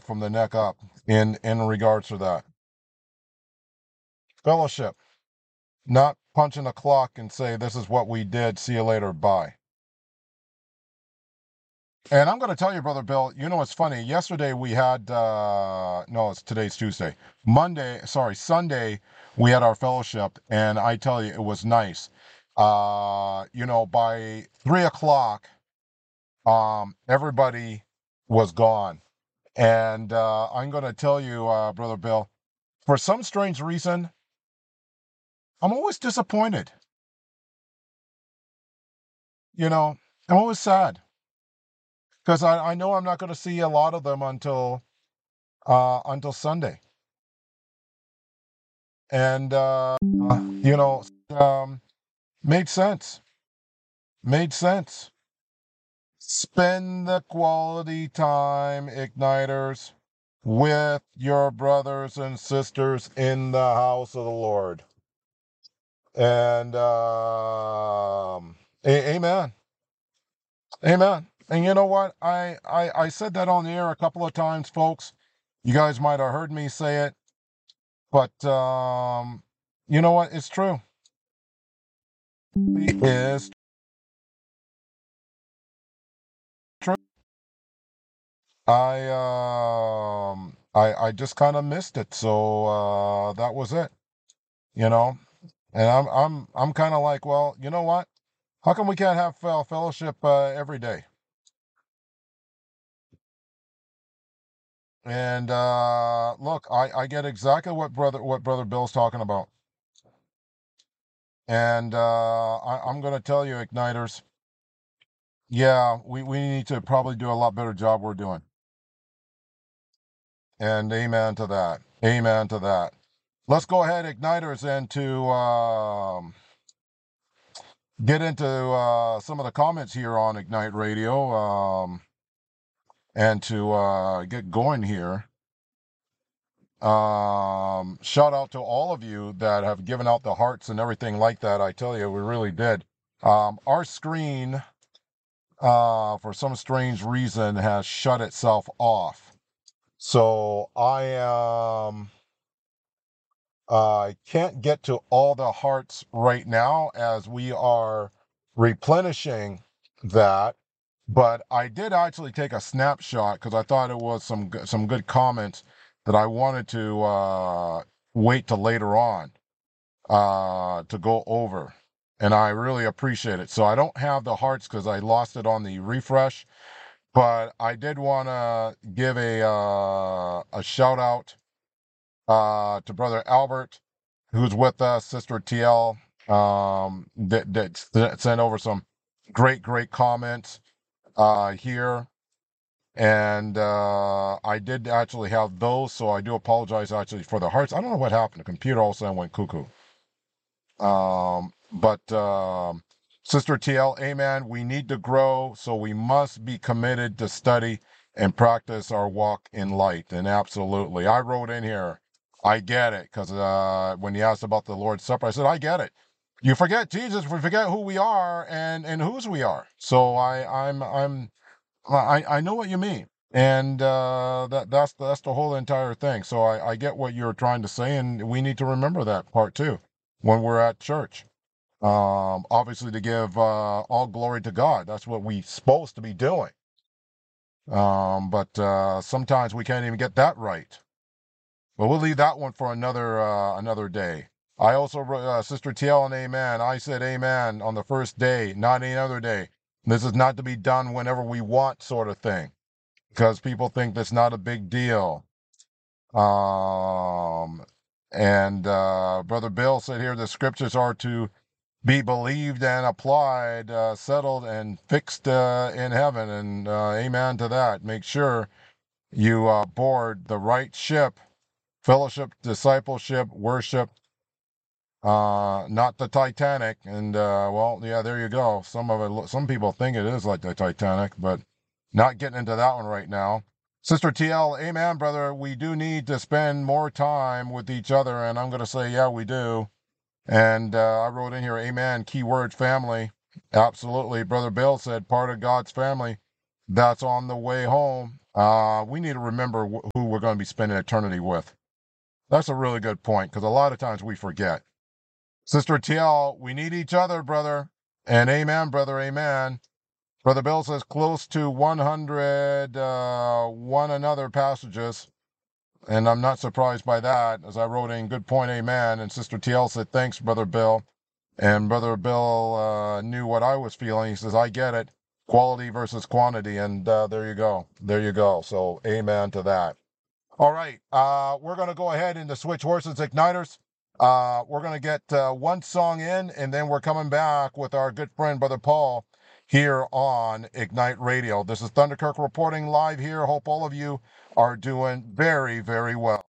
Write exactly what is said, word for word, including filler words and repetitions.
from the neck up in, in regards to that. Fellowship. Not punching a clock and say, this is what we did, see you later, bye. And I'm going to tell you, Brother Bill, you know, it's funny. Yesterday we had, uh, no, it's today's Tuesday. Monday, sorry, Sunday, we had our fellowship, and I tell you, it was nice. Uh, you know, by three o'clock, um, everybody was gone. And uh, I'm going to tell you, uh, Brother Bill, for some strange reason, I'm always disappointed. You know, I'm always sad because I, I know I'm not going to see a lot of them until uh, until Sunday. And, uh, you know, um, made sense. Made sense. Spend the quality time, Igniters, with your brothers and sisters in the house of the Lord. And, um, a- amen. Amen. And you know what? I, I, I said that on the air a couple of times, folks. You guys might have heard me say it, but, um, you know what? It's true. It is true. I um I I just kind of missed it, so uh that was it, you know. And I'm I'm I'm kind of like, well, you know what? How come we can't have fel- fellowship uh, every day? And uh look, I I get exactly what brother what brother Bill's talking about. And uh I, I'm gonna tell you, Igniters, yeah, we we need to probably do a lot better job we're doing. And amen to that. Amen to that. Let's go ahead, Igniters, and to um get into uh, some of the comments here on Ignite Radio, um, and to uh, get going here. Um, shout out to all of you that have given out the hearts and everything like that. I tell you, we really did. Um, our screen, uh, for some strange reason, has shut itself off. So I am. Um, I can't get to all the hearts right now as we are replenishing that. But I did actually take a snapshot because I thought it was some go- some good comments that I wanted to uh, wait till later on uh, to go over, and I really appreciate it. So I don't have the hearts because I lost it on the refresh, but I did want to give a uh, a shout out uh, to Brother Albert, who's with us, Sister T L, um, that, that sent over some great great comments uh, here. And uh, I did actually have those, so I do apologize actually for the hearts. I don't know what happened. The computer all of a sudden went cuckoo. Um, but um, Sister T L, amen. We need to grow, so we must be committed to study and practice our walk in light. And absolutely, I wrote in here, I get it, because uh, when you asked about the Lord's Supper, I said, I get it. You forget Jesus, we forget who we are and and whose we are. So I I'm I'm I, I know what you mean. And uh, that that's that's the whole entire thing. So I, I get what you're trying to say, and we need to remember that part too when we're at church. Um, obviously, to give uh, all glory to God. That's what we're supposed to be doing. Um, but uh, sometimes we can't even get that right. But we'll leave that one for another uh, another day. I also wrote, uh, Sister T L and amen. I said amen on the first day, not any other day. This is not to be done whenever we want, sort of thing, because people think that's not a big deal. Um, and uh, Brother Bill said here the scriptures are to be believed and applied, uh, settled and fixed uh, in heaven. And uh, amen to that. Make sure you uh, board the right ship, fellowship, discipleship, worship, uh, not the Titanic. And uh, well, yeah, there you go. Some of it, some people think it is like the Titanic, but not getting into that one right now. Sister T L, amen, brother. We do need to spend more time with each other, and I'm going to say, yeah, we do. And uh, I wrote in here, amen, keyword family. Absolutely. Brother Bill said, part of God's family. That's on the way home. Uh, we need to remember wh- who we're going to be spending eternity with. That's a really good point because a lot of times we forget. Sister T L, we need each other, brother. And amen, brother, amen. Brother Bill says close to one hundred uh, one another passages. And I'm not surprised by that, as I wrote in good point, amen. And Sister T L said, thanks, Brother Bill. And Brother Bill uh, knew what I was feeling. He says, I get it. Quality versus quantity. And uh, there you go. There you go. So amen to that. All right. Uh, we're going to go ahead and switch horses, igniters. Uh, we're going to get uh, one song in, and then we're coming back with our good friend, Brother Paul, here on Ignite Radio. This is Thunderkirk reporting live here. Hope all of you are doing very, very well.